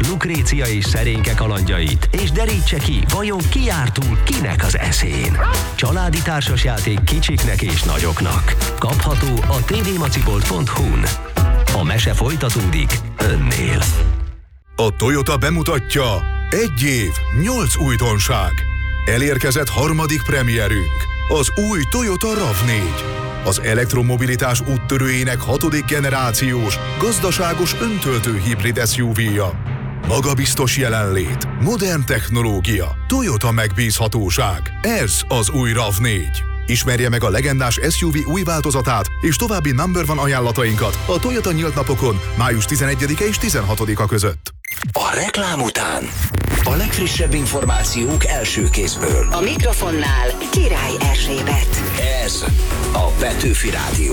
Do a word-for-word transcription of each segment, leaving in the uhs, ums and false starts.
Lukrécia és szerényke kalandjait, és derítse ki, vajon ki jár túl kinek az eszén. Családi társasjáték kicsiknek és nagyoknak. Kapható a tvmacibolt pont hu-n. A mese folytatódik önnél. A Toyota bemutatja: egy év, nyolc újdonság. Elérkezett harmadik premierünk, az új Toyota rav négy. Az elektromobilitás úttörőjének hatodik generációs, gazdaságos öntöltő hibrid es u vé-ja. Magabiztos jelenlét, modern technológia, Toyota megbízhatóság. Ez az új rav négy. Ismerje meg a legendás es u vé új változatát és további number one ajánlatainkat a Toyota nyílt napokon május tizenegyedike és tizenhatodika között. A reklám után a legfrissebb információk első kézből. A mikrofonnál Király Erzsébet. Ez a Petőfi Rádió.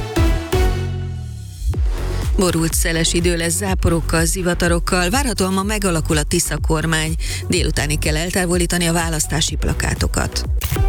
Borult szeles idő lesz záporokkal, zivatarokkal, várhatóan ma megalakul a Tisza kormány. Délutánig kell eltávolítani a választási plakátokat.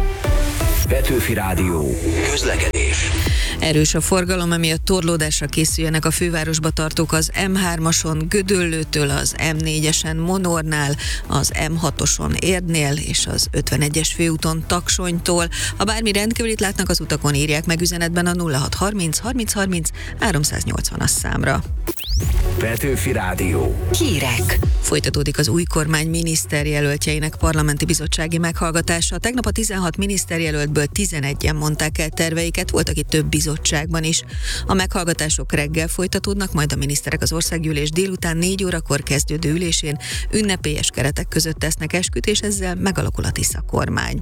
Petőfi Rádió. Közlekedés. Erős a forgalom, emiatt torlódásra készüljenek a fővárosba tartók az em hármason Gödöllőtől, az em négyesen Monornál, az em hatoson Érdnél és az ötvenegyes főúton Taksonytól. Ha bármi rendkívülit látnak az utakon, írják meg üzenetben a nulla hat harminc harminc harminc háromszáznyolcvanas számra. Petőfi Rádió. Hírek. Folytatódik az új kormány miniszterjelöltjeinek parlamenti bizottsági meghallgatása. Tegnap a tizenhat miniszterjelöltből tizenegyen mondták el terveiket, volt, aki több bizottságban is. A meghallgatások reggel folytatódnak, majd a miniszterek az országgyűlés délután négy órakor kezdődő ülésén ünnepélyes keretek között tesznek esküt, és ezzel megalakul a Tisza kormány.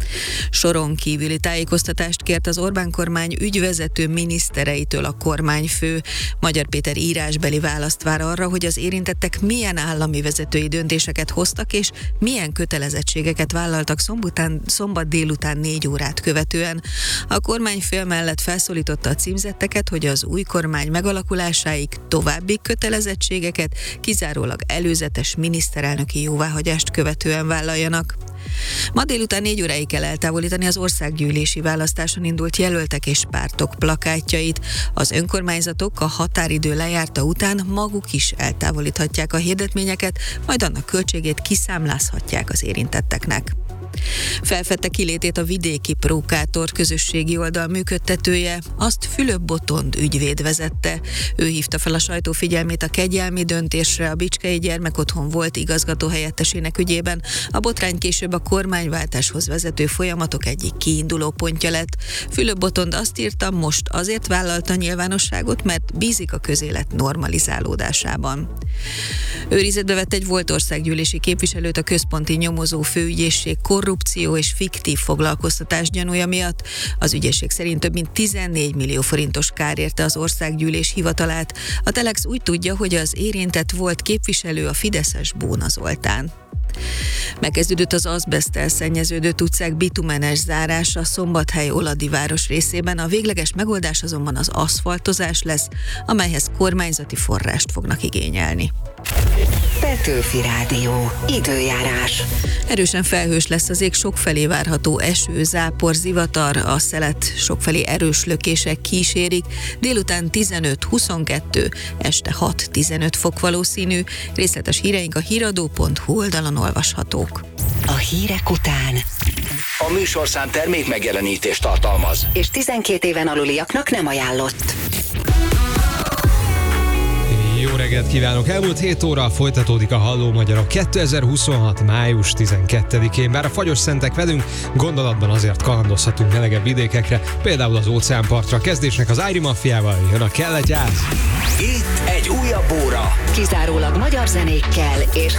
Soron kívüli tájékoztatást kért az Orbán kormány ügyvezető minisztereitől a kormányfő. Magyar Péter írásbeli választ vár arra, hogy az érintettek milyen állami vezetői döntéseket hoztak, és milyen kötelezettségeket vállaltak szombatán, szombat délután négy órát követően. A kormányfő mellett felszólította a címzetteket, hogy az új kormány megalakulásáig további kötelezettségeket kizárólag előzetes miniszterelnöki jóváhagyást követően vállaljanak. Ma délután négy óráig kell eltávolítani az országgyűlési választáson indult jelöltek és pártok plakátjait. Az önkormányzatok a határidő lejárta után maguk is eltávolíthatják a hirdetményeket, majd annak költségét kiszámlázhatják az érintetteknek. Felfedte kilétét a Vidéki Prókátor közösségi oldal működtetője, azt Fülöp Botond ügyvéd vezette. Ő hívta fel a sajtó figyelmét a kegyelmi döntésre a Bicskei Gyermekotthon volt igazgató helyettesének ügyében. A botrány később a kormányváltáshoz vezető folyamatok egyik kiinduló pontja lett. Fülöp Botond azt írta, most azért vállalta a nyilvánosságot, mert bízik a közélet normalizálódásában. Őrizetbe vett egy volt országgyűlési képviselőt a központi nyomozó főügyészség korrupció és fiktív foglalkoztatás gyanúja miatt. Az ügyészség szerint több mint tizennégy millió forintos kár érte az országgyűlés hivatalát. A Telex úgy tudja, hogy az érintett volt képviselő a fideszes Bóna Zoltán. Megkezdődött az azbeszttel szennyeződött utcák bitumenes zárása Szombathely-Oladi város részében, a végleges megoldás azonban az aszfaltozás lesz, amelyhez kormányzati forrást fognak igényelni. Petőfi Rádió. Időjárás. Erősen felhős lesz az ég, sokfelé várható eső, zápor, zivatar, a szelet sokfelé erős lökések kísérik, délután tizenöt huszonkettő, este hat tizenöt fok valószínű, részletes híreink a híradó pont hu oldalon olvashatók. A hírek után. A műsorszám termék megjelenítést tartalmaz, És tizenkét éven aluliaknak nem ajánlott. Jó reggelt kívánok! Elmúlt hét óra folytatódik a Halló Magyarok kétezer-huszonhat. május tizenkettedikén. Bár a fagyos szentek velünk, gondolatban azért kalandozhatunk melegebb vidékekre, például az óceánpartra. Kezdésnek az Ári Maffiával jön a Kelletyáz. itt egy újabb óra. Kizárólag magyar zenékkel és